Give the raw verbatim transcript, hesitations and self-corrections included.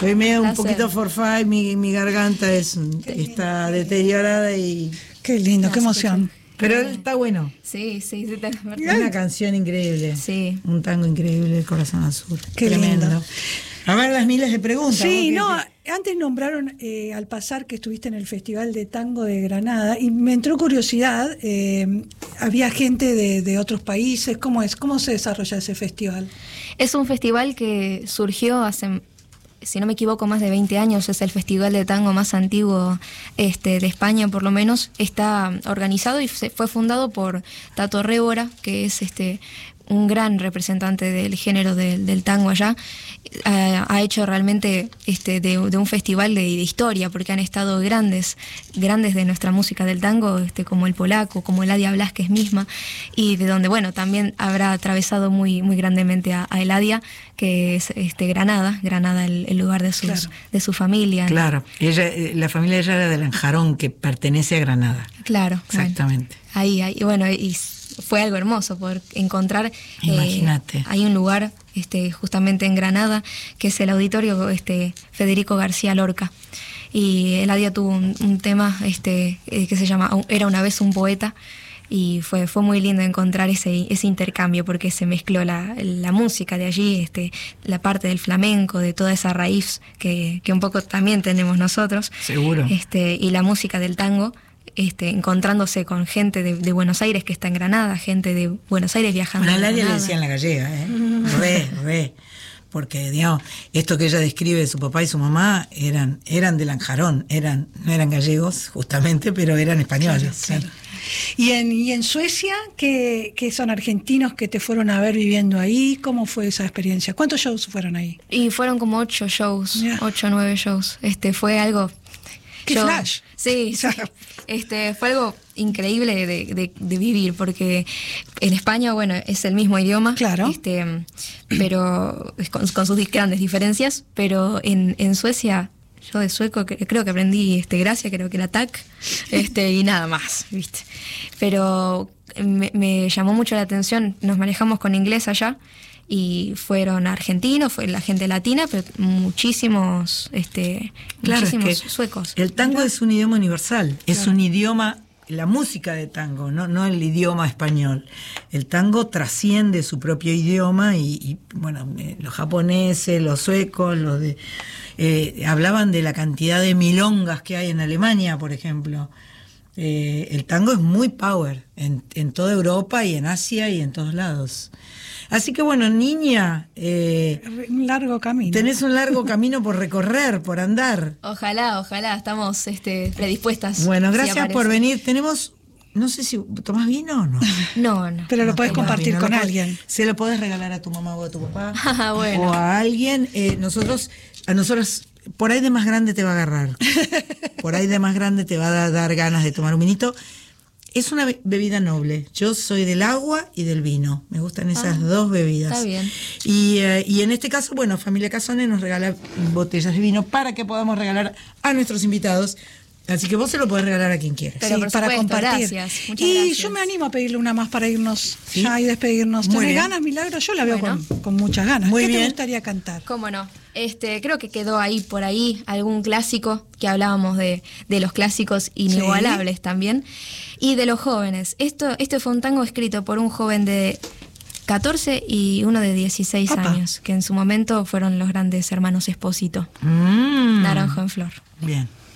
Estoy medio un Placer. poquito forfait, mi, mi garganta es, está deteriorada y... Qué lindo, No, qué emoción. Pero está bueno. Sí, sí, sí. Te... Es una canción increíble. Sí. Un tango increíble, El Corazón Azul. Qué Tremendo. lindo. A ver las miles de preguntas. Sí, ¿no? no, antes nombraron eh, al pasar que estuviste en el Festival de Tango de Granada y me entró curiosidad, eh, había gente de, de otros países, ¿cómo es? ¿Cómo se desarrolla ese festival? Es un festival que surgió hace, si no me equivoco, más de veinte años. Es el festival de tango más antiguo este, de España, por lo menos. Está organizado y se, fue fundado por Tato Révora, que es este un gran representante del género de, del tango allá. Ha, ha hecho realmente este, de, de un festival de, de historia, porque han estado grandes, grandes de nuestra música del tango, este, como el polaco, como Eladia Blasquez misma, y de donde, bueno, también habrá atravesado muy, muy grandemente a, a Eladia, que es este, Granada, Granada el, el lugar de, sus, Claro. de su familia. Claro, ella, la familia de ella era de Lanjarón, que pertenece a Granada. Claro. Exactamente. Bueno, ahí, ahí, bueno, y fue algo hermoso poder encontrar. Imagínate. Eh, hay un lugar este, justamente en Granada, que es el auditorio este, Federico García Lorca. Y Eladia tuvo un, un tema este, eh, que se llama Era una vez un poeta. Y fue, fue muy lindo encontrar ese, ese intercambio, porque se mezcló la, la música de allí, este, la parte del flamenco, de toda esa raíz que, que un poco también tenemos nosotros. Seguro. Este, y la música del tango. Este, encontrándose con gente de, de Buenos Aires que está en Granada, gente de Buenos Aires viajando. Bueno, a a Eladia le Granada. decían la gallega, ¿eh? Re, re. Porque, digamos, esto que ella describe de su papá y su mamá eran, eran de Lanjarón, eran, no eran gallegos, justamente, pero eran españoles. Claro, claro. ¿Y en, y en Suecia, ¿qué, qué son argentinos que te fueron a ver viviendo ahí? ¿Cómo fue esa experiencia? ¿Cuántos shows fueron ahí? Y fueron como ocho shows, Yeah. ocho o nueve shows. Este, fue algo... ¡Qué yo- flash! Sí, sí. Este, fue algo increíble de, de, de vivir, porque en España, bueno, es el mismo idioma. Claro. Este, pero con, con sus grandes diferencias, pero en, en Suecia... Yo de sueco que, creo que aprendí este, gracia, creo que era T A C, este, y nada más, ¿viste? Pero me, me llamó mucho la atención, nos manejamos con inglés allá, y fueron argentinos, fue la gente latina, pero muchísimos, este, Claro, muchísimos es que suecos. el tango es un idioma universal, es Claro. un idioma, la música de tango, no, no el idioma español. El tango trasciende su propio idioma y, y bueno, eh, los japoneses, los suecos, los de eh, hablaban de la cantidad de milongas que hay en Alemania, por ejemplo. Eh, el tango es muy power en, en toda Europa y en Asia y en todos lados. Así que bueno, niña, eh, Un largo camino. tenés un largo camino por recorrer, por andar. Ojalá, ojalá, estamos este, predispuestas. Bueno, si gracias aparece. por venir. Tenemos, no sé si tomás vino o no. No, no. Pero lo No puedes tomás compartir vino, con lo podés- alguien. Se lo podés regalar a tu mamá o a tu papá. Ah, bueno. O a alguien. Eh, nosotros, a nosotros, por ahí de más grande te va a agarrar. Por ahí de más grande te va a dar ganas de tomar un vinito. Es una be- bebida noble. Yo soy del agua y del vino. Me gustan esas Ah, dos bebidas. está bien. Y, eh, y en este caso, bueno, Familia Casone nos regala botellas de vino para que podamos regalar a nuestros invitados. Así que vos se lo podés regalar a quien quieras. Pero Sí, por para supuesto, compartir. gracias, muchas y gracias. yo me animo a pedirle una más para irnos ¿Sí? ya y despedirnos. Muy ¿Tenés bien. ganas, Milagro? Yo la veo Bueno. con, con muchas ganas. Muy ¿Qué bien. te gustaría cantar? ¿Cómo no? Este, creo que quedó ahí por ahí algún clásico, que hablábamos de, de los clásicos inigualables también, y de los jóvenes. Esto, este fue un tango escrito por un joven de catorce y uno de dieciséis Opa. años, que en su momento fueron los grandes hermanos Espósito. Mm. Naranjo en flor. Bien.